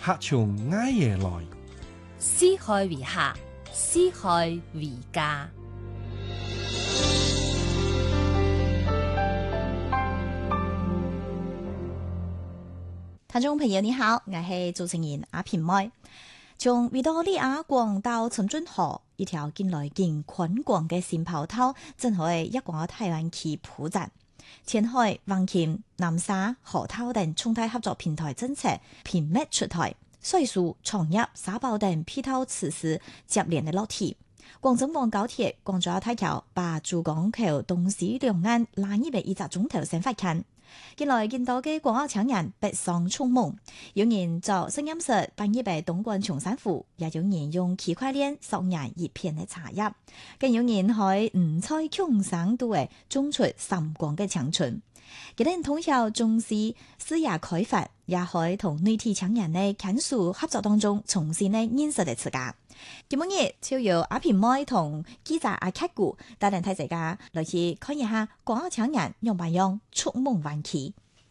客從埃耶來， 施害為客，施害為家。 聽眾朋友你好，我係主持人阿平妹。從維多利亞港到陳俊河，一條近來近寬廣嘅新跑道，正喺一個台灣區鋪展。前海、橫琴、南沙、河套等重大合作平台政策頻密出台，水樹、創業、沙包等配套設施接連嘅落地。廣深港高鐵廣州大橋把珠江口東西兩岸拉入一個鐘頭先發近。近來見到嘅廣澳青年北上衝夢，有人做聲音室辦一杯東莞長山壺，也有人用區塊鏈索引一片嘅茶葉，更有人喺五彩瓊山度嘅種出閃光嘅青春。佢哋通宵重視視野開發，也可同內地青年嘅簽署合作當中重新嘅認識嘅自家。今日就由阿平妹同記者阿克古帶領大家來去看一下廣澳青年用唔用觸夢玩起。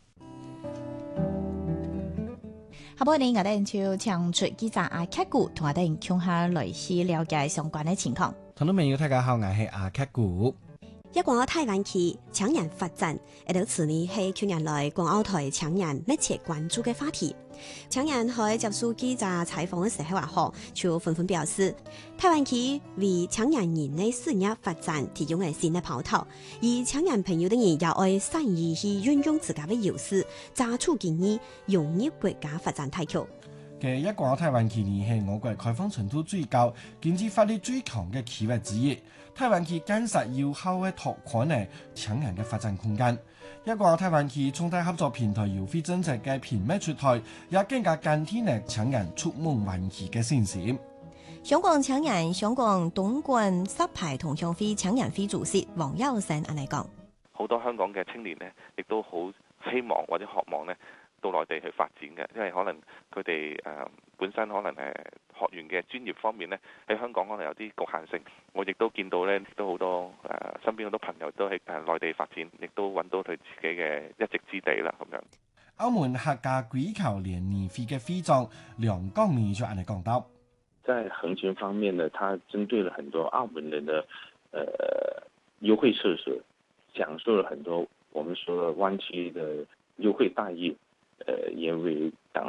下半年我哋就請出記者阿克古同我哋傾下來去了解相關嘅情況。 聽眾朋友大家好，我係阿克古。 一廣澳台灣區青年發展，呢度此年係去年來廣澳台青年密切關注嘅話題。青年喺接受記者採訪嘅時候話，就紛紛表示，台灣區為青年人嘅事業發展提供嘅新嘅跑道，而青年朋友等人也愛善於去運用自家嘅優勢，抓住機遇，融入國家發展大局。 嘅一廣澳台灣區呢係我國開放程度最高、經濟發力最強嘅區域之一。台灣區堅實有效嘅拓寬嘅青年嘅發展空間。一廣澳台灣區重大合作平台優惠政策嘅頻密出台，也更加堅定嘅青年觸夢玩起嘅信心。 香港青年香港東莞石牌同鄉會青年會主席黃友成嚟講， 好多香港嘅青年呢，亦都好希望或者渴望呢，到內地去發展嘅，因為可能佢哋本身可能學員嘅專業方面呢，喺香港可能有啲局限性。我亦都見到呢，都好多身邊好多朋友都喺內地發展，亦都揾到佢自己嘅一席之地啦。咁樣， 澳門客家鬼球聯誼會嘅會長梁光明就按嚟講到， 在橫琴方面呢，它針對了很多澳門人的優惠設施，享受了很多我們說的灣區的優惠待遇，也為港